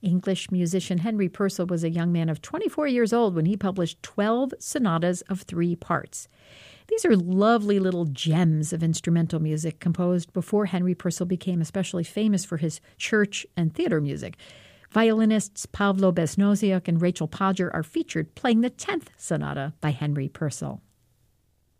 English musician Henry Purcell was a young man of 24 years old when he published 12 sonatas of 3 parts. These are lovely little gems of instrumental music composed before Henry Purcell became especially famous for his church and theater music. Violinists Pavlo Besnoziuk and Rachel Podger are featured playing the 10th sonata by Henry Purcell.